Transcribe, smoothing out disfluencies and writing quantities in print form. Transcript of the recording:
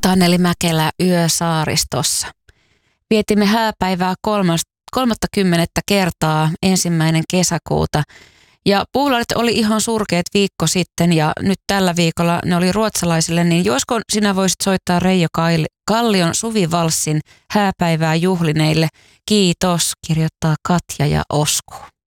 Taneli Mäkelä Yösaaristossa. Vietimme hääpäivää 30. kertaa 1. kesäkuuta. Ja puulaarit oli ihan surkeat viikko sitten ja nyt tällä viikolla ne oli ruotsalaisille, niin josko sinä voisit soittaa Reijo Kallion Suvivalssin hääpäivää juhlineille. Kiitos, kirjoittaa Katja ja Osku.